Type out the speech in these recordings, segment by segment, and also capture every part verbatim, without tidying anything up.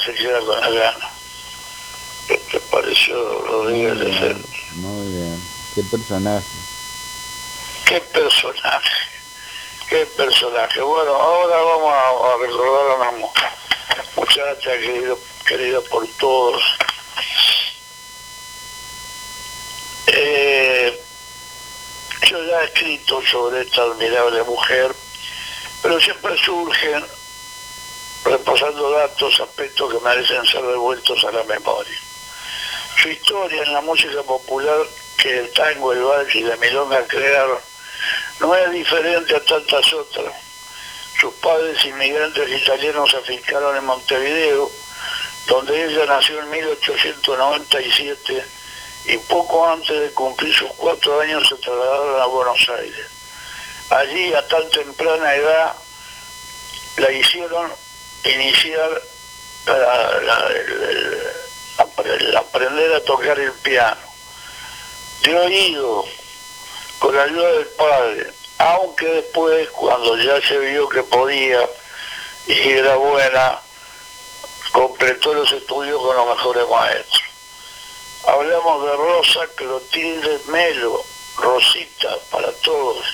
se queda con la gana. ¿Qué te pareció, Rodríguez? Muy bien, muy bien. Qué personaje. Qué personaje, qué personaje. Bueno, ahora vamos a, a recordar a una mu- muchacha querido, querida por todos. Eh, yo ya he escrito sobre esta admirable mujer, pero siempre surgen, repasando datos, aspectos que merecen ser devueltos a la memoria. Su historia en la música popular que el tango, el vals y la milonga crearon no es diferente a tantas otras. Sus padres inmigrantes italianos se afincaron en Montevideo, donde ella nació en mil ochocientos noventa y siete y poco antes de cumplir sus cuatro años se trasladaron a Buenos Aires. Allí, a tan temprana edad, la hicieron iniciar la, la, el, el aprender a tocar el piano. De oído, con la ayuda del padre, aunque después, cuando ya se vio que podía y era buena, completó los estudios con los mejores maestros. Hablamos de Rosa Clotilde Melo, Rosita, para todos.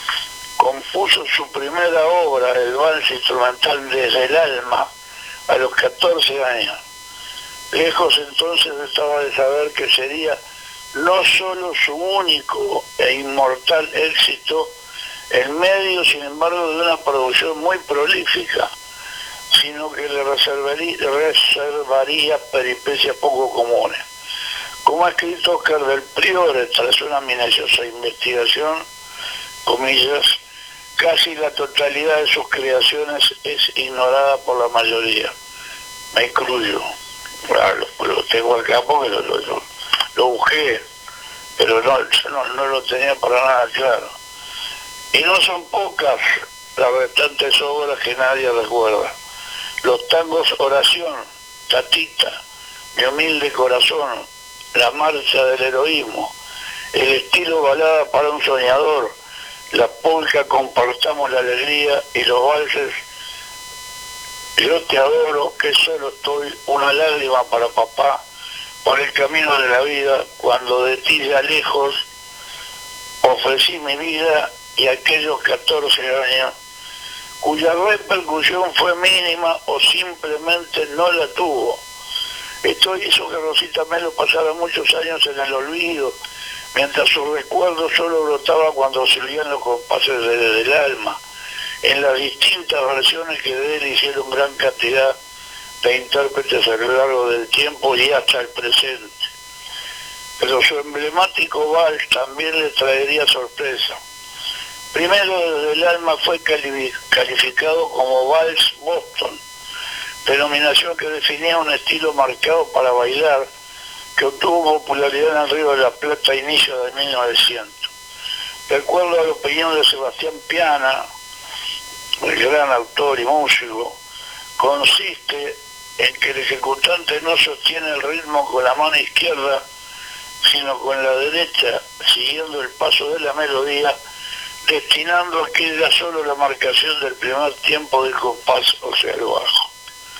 Compuso su primera obra, el vals instrumental Desde el Alma, a los catorce años. Lejos entonces estaba de saber que sería no solo su único e inmortal éxito, en medio, sin embargo, de una producción muy prolífica, sino que le reservaría, reservaría peripecias poco comunes. Como ha escrito Oscar del Priore, tras una minuciosa investigación, comillas, casi la totalidad de sus creaciones es ignorada por la mayoría. Me incluyo. Claro, lo, lo tengo acá porque lo, lo, lo, lo busqué, pero no, no, no lo tenía para nada claro. Y no son pocas las restantes obras que nadie recuerda. Los tangos Oración, Tatita, Mi humilde corazón, La marcha del heroísmo, El estilo balada para un soñador, La polka Compartamos la alegría y los valses Yo te adoro, que solo estoy, Una lágrima para papá, Por el camino de la vida, Cuando de ti ya lejos ofrecí mi vida, y aquellos catorce años cuya repercusión fue mínima o simplemente no la tuvo. Esto hizo que Rosita Melo pasara muchos años en el olvido, mientras su recuerdo solo brotaba cuando se oían los compases de Desde el Alma, en las distintas versiones que de él hicieron gran cantidad de intérpretes a lo largo del tiempo y hasta el presente. Pero su emblemático vals también le traería sorpresa. Primero, Desde el Alma fue calificado como Vals Boston, denominación que definía un estilo marcado para bailar que obtuvo popularidad en el Río de la Plata a inicios de mil novecientos. De acuerdo a la opinión de Sebastián Piana, el gran autor y músico, consiste en que el ejecutante no sostiene el ritmo con la mano izquierda, sino con la derecha, siguiendo el paso de la melodía, destinando a que era solo la marcación del primer tiempo del compás, o sea, el bajo.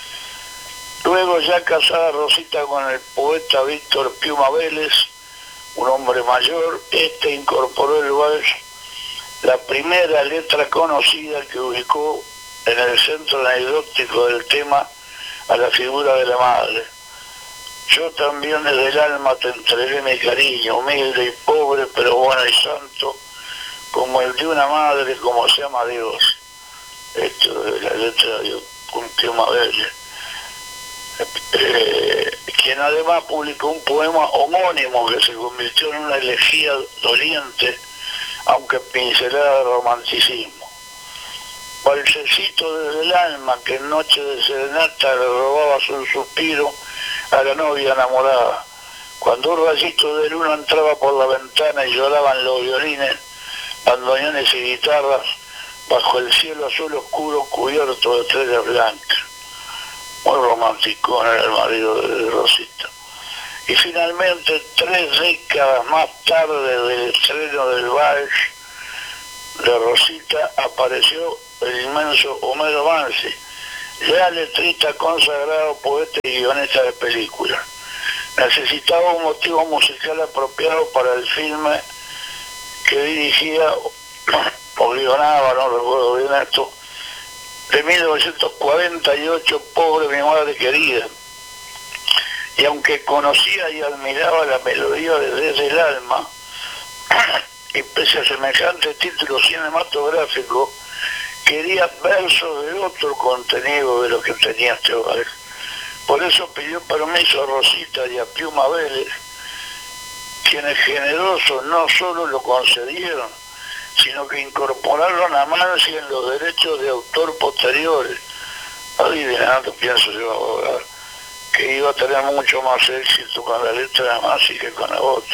Luego, ya casada Rosita con el poeta Víctor Piuma Vélez, un hombre mayor, este incorporó el vals, la primera letra conocida que ubicó en el centro anecdótico del tema a la figura de la madre. Yo también desde el alma te entregué mi cariño, humilde y pobre, pero bueno y santo, como el de una madre, como se llama Dios. Esto es la letra de Piuma Vélez. Eh, quien además publicó un poema homónimo que se convirtió en una elegía doliente, aunque pincelada de romanticismo. Valsecito desde el alma, que en noche de serenata le robaba su suspiro a la novia enamorada. Cuando un rayito de luna entraba por la ventana y lloraban los violines, bandoneones y guitarras, bajo el cielo azul oscuro cubierto de estrellas blancas. Muy romántico era el marido de Rosita. Y finalmente, tres décadas más tarde del estreno del vals de Rosita, apareció el inmenso Homero Mansi, ya letrista consagrado, poeta y guionista de películas. Necesitaba un motivo musical apropiado para el filme que dirigía o guionaba, no recuerdo bien esto, de mil novecientos cuarenta y ocho, Pobre mi madre querida. Y aunque conocía y admiraba la melodía de Desde el alma, y pese a semejante título cinematográfico, quería versos de otro contenido de lo que tenía este vals. Por eso pidió permiso a Rosita y a Piuma Vélez, quienes generosos no solo lo concedieron, sino que incorporaron a Mansi en los derechos de autor posteriores. Adivinando, pienso yo, que iba a tener mucho más éxito con la letra de Mansi que con la otra.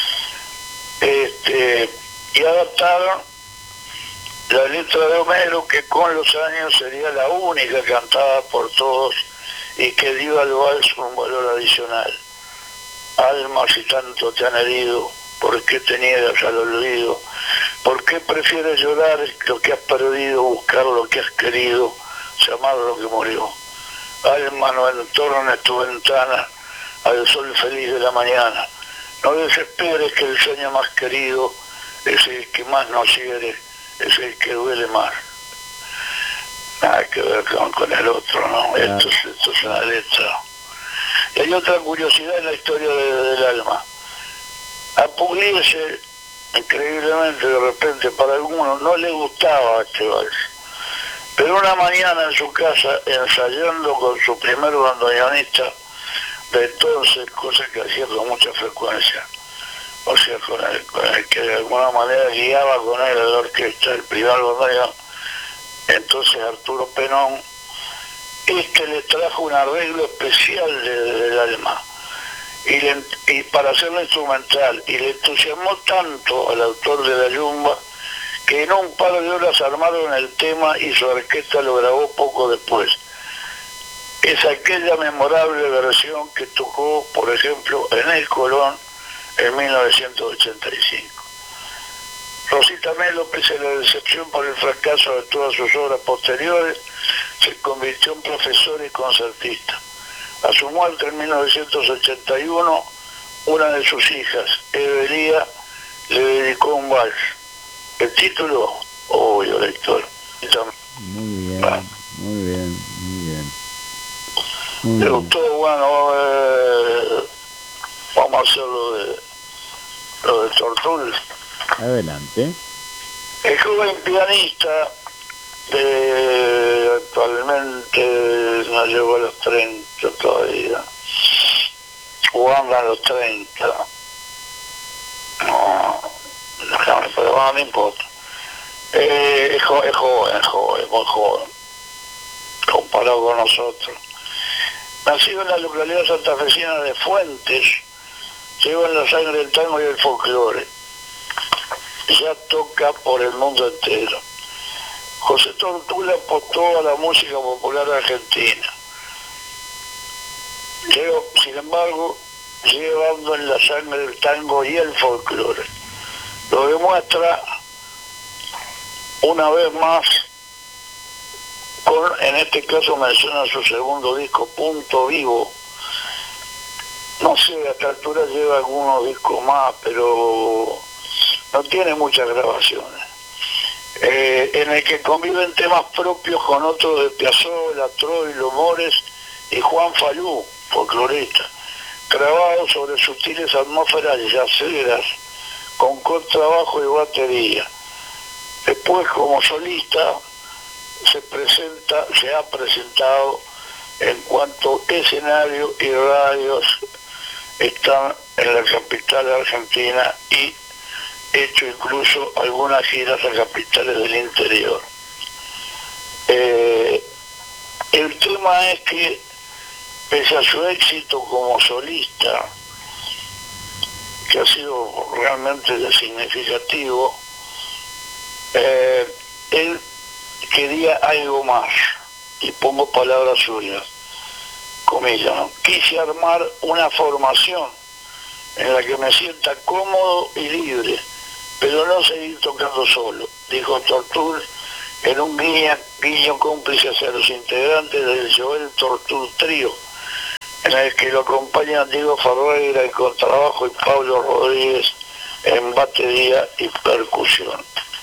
Este, y adaptaron la letra de Homero, que con los años sería la única cantada por todos y que dio al vals un valor adicional. Alma, si tanto te han herido, ¿por qué te niegas al olvido? ¿Por qué prefieres llorar lo que has perdido, buscar lo que has querido, llamar lo que murió? Alma, no entornes tu ventana al sol feliz de la mañana. No desesperes, que el sueño más querido es el que más nos hiere, es el que duele más. Nada que ver con, con el otro, ¿no? Esto, es, esto es una letra. Y hay otra curiosidad en la historia de, del alma. A Pugliese, increíblemente, de repente, para algunos no le gustaba este vals. Pero una mañana en su casa, ensayando con su primer bandoneonista de entonces, cosa que hacía con mucha frecuencia, o sea, con el, con el que de alguna manera guiaba con él a la orquesta, el primer bandoneón, entonces Arturo Penón, este le trajo un arreglo especial de, de, del alma, y, le, y para hacerlo instrumental, y le entusiasmó tanto al autor de La Yumba, que en un par de horas armaron el tema y su orquesta lo grabó poco después. Es aquella memorable versión que tocó, por ejemplo, en el Colón en mil novecientos ochenta y cinco. Rosita Melo, pese a la decepción por el fracaso de todas sus obras posteriores, se convirtió en profesor y concertista. A su muerte en mil novecientos ochenta y uno, una de sus hijas, Evelía, le dedicó un vals. El título, obvio, lector. Muy bien, ah. muy bien, muy bien. Muy Le bien. gustó, bueno, eh, vamos a hacer lo de, lo de Tortul. Adelante. El joven pianista, de, actualmente no llegó a los treinta todavía, o anda a los treinta. No, no, pero no me importa. Eh, es, jo es joven, es joven, muy joven, comparado con nosotros. Nacido en la localidad santafesina de Fuentes, lleva en la sangre el tango y el folclore. Ya toca por el mundo entero. José Tortula apostó a la música popular argentina. Pero, sin embargo, llevando en la sangre el tango y el folclore. Lo demuestra una vez más con, en este caso menciona su segundo disco, Punto Vivo. No sé, a esta altura lleva algunos discos más, pero no tiene muchas grabaciones. Eh, en el que conviven temas propios con otros de Piazzolla, Troilo, Mores y Juan Falú, folclorista, grabados sobre sutiles atmósferas yaceras, con contrabajo y batería. Después, como solista, se presenta, se ha presentado en cuanto escenario y radios están en la capital argentina y hecho incluso algunas giras a capitales del interior. Eh, el tema es que, pese a su éxito como solista, que ha sido realmente significativo, eh, él quería algo más, y pongo palabras suyas, comillas, ¿no? Quise armar una formación en la que me sienta cómodo y libre, pero no seguir tocando solo, dijo Tortul en un guiño, guiño cómplice hacia los integrantes del Joel Tortur Trío, en el que lo acompañan Diego Ferreira en contrabajo y Pablo Rodríguez en batería y percusión.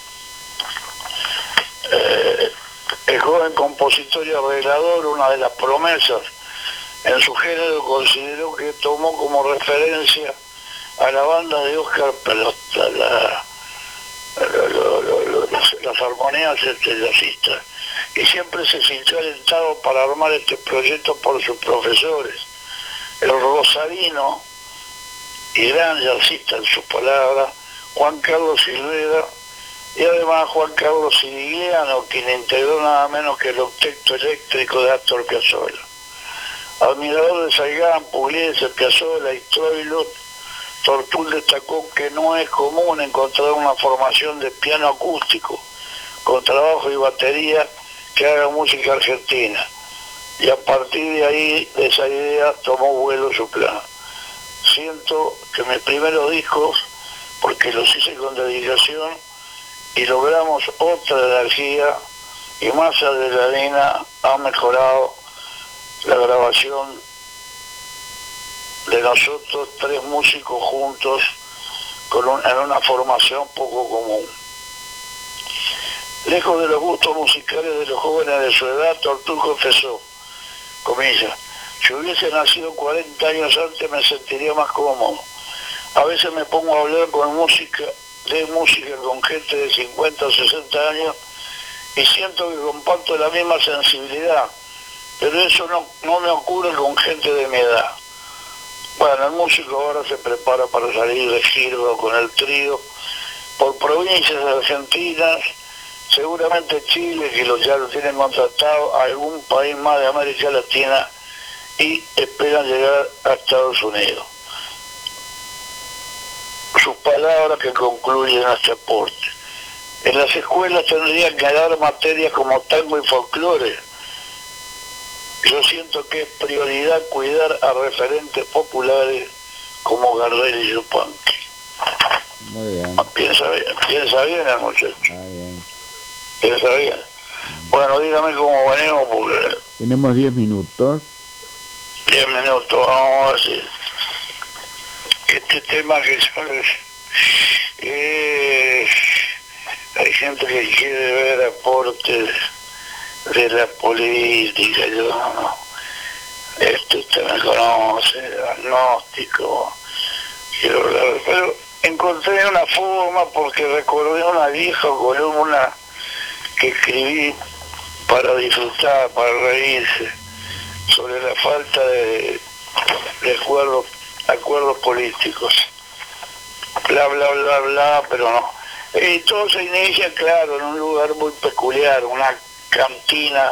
Eh, el joven compositor y arreglador, una de las promesas en su género, consideró que tomó como referencia a la banda de Oscar Pelota, la, la, la, la, las, las armonías jazzistas, y siempre se sintió alentado para armar este proyecto por sus profesores, el rosarino y gran jazzista en sus palabras, Juan Carlos Silvera, y además Juan Carlos Sirigliano, quien integró nada menos que el octeto eléctrico de Astor Piazzolla. Admirador de Saigán, Pugliese, Piazzolla y Troilo, Tortur destacó que no es común encontrar una formación de piano acústico, con trabajo y batería, que haga música argentina. Y a partir de ahí, de esa idea, tomó vuelo su plan. Siento que mis primeros discos, porque los hice con dedicación, y logramos otra energía, y más adrenalina, ha mejorado la grabación de nosotros tres músicos juntos con un, en una formación poco común. Lejos de los gustos musicales de los jóvenes de su edad, Tortur confesó, comillas, si hubiese nacido cuarenta años antes me sentiría más cómodo. A veces me pongo a hablar con música, de música con gente de cincuenta o sesenta años y siento que comparto la misma sensibilidad, pero eso no, no me ocurre con gente de mi edad. Bueno, el músico ahora se prepara para salir de giro con el trío por provincias argentinas, seguramente Chile, que lo, ya lo tienen contratado, a algún país más de América Latina, y esperan llegar a Estados Unidos. Sus palabras que concluyen este aporte. En las escuelas tendrían que dar materias como tango y folclore. Yo siento que es prioridad cuidar a referentes populares como Gardel y Yupanqui. Muy bien. Piensa bien, piensa bien el muchacho. Está bien. Piensa bien. Bueno, dígame cómo venimos porque... Tenemos diez minutos. diez minutos, vamos a decir. Este tema que sabes, eh, hay gente que quiere ver aportes de la política, yo no, esto usted me conoce, agnóstico, quiero hablar, pero encontré una forma porque recordé una vieja columna que escribí para disfrutar, para reírse, sobre la falta de, de acuerdos, acuerdos políticos, bla bla bla bla, pero no. Y todo se inicia, claro, en un lugar muy peculiar, una cantina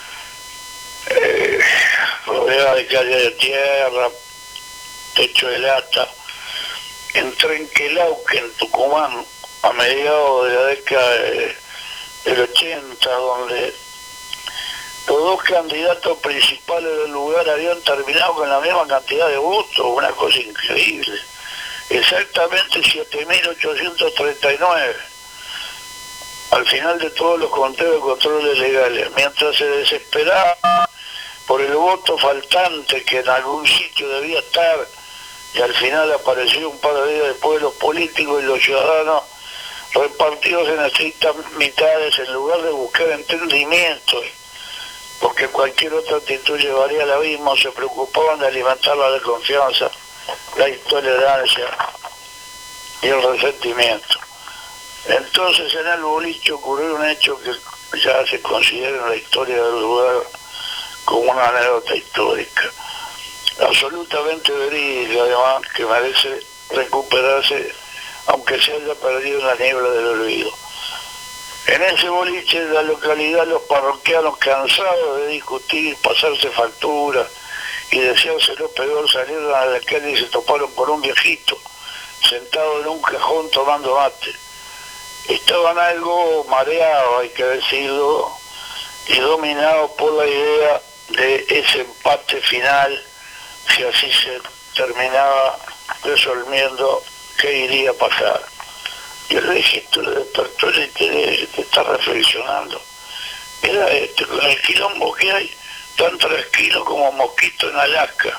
eh, rodeada de calle de tierra, techo de lata, en Trenquelauque, en Tucumán, a mediados de la década de, del ochenta, donde los dos candidatos principales del lugar habían terminado con la misma cantidad de votos, una cosa increíble, exactamente siete mil ochocientos treinta y nueve. Al final de todos los conteos de controles legales, mientras se desesperaba por el voto faltante que en algún sitio debía estar, y al final apareció un par de días después los políticos y los ciudadanos repartidos en estrictas mitades en lugar de buscar entendimientos, porque cualquier otra actitud llevaría al abismo, se preocupaban de alimentar la desconfianza, la intolerancia y el resentimiento. Entonces en el boliche ocurrió un hecho que ya se considera en la historia del lugar como una anécdota histórica, absolutamente verídica, además, que merece recuperarse aunque se haya perdido en la niebla del olvido. En ese boliche de la localidad, los parroquianos, cansados de discutir, pasarse facturas y desearse lo peor, salieron a la calle y se toparon con un viejito sentado en un cajón tomando mate. Estaban algo mareados, hay que decirlo, y dominados por la idea de ese empate final, si así se terminaba resolviendo qué iría a pasar. Y el viejito le despertó el interés, te está reflexionando. Mira, este, con el quilombo que hay, tan tranquilo como mosquito en Alaska.